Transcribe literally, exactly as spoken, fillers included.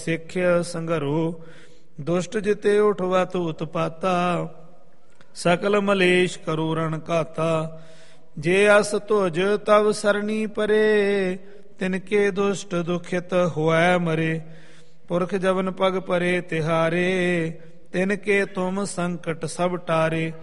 ਸਿੱਖ ਸੰਘਰੋ, ਦੁਸ਼ਟ ਜਿਤੇ ਉਠਵਤ ਉਤਪਾਤਾ, ਸਕਲ ਮਲੇਸ਼ ਕਰੋ ਰਣ ਘਾਤਾ। ਜੇ ਅਸ ਤੁਜ ਤਵ ਸਰਣੀ ਪਰੇ, ਤਿਨਕੇ ਦੁਸ਼ਟ ਦੁਖਿਤ ਹੋਐ ਮਰੇ। ਪੁਰਖ ਜਵਨ ਪਗ ਪਰੇ ਤਿਹਾਰੇ, ਤਿਨਕੇ ਤੁਮ ਸੰਕਟ ਸਭ ਟਾਰੇ।